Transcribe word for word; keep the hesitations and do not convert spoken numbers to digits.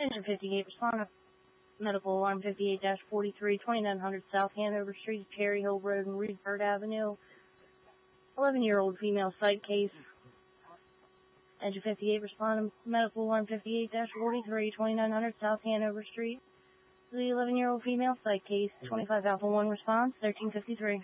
Engine fifty-eight, respond to medical alarm fifty-eight forty-three, twenty-nine hundred South Hanover Street, Cherry Hill Road, and Reedford Avenue. eleven-year-old female psych case. Engine fifty-eight, respond to medical alarm fifty-eight forty-three, twenty-nine hundred South Hanover Street. The eleven-year-old female psych case, twenty-five Alpha one response, thirteen fifty-three.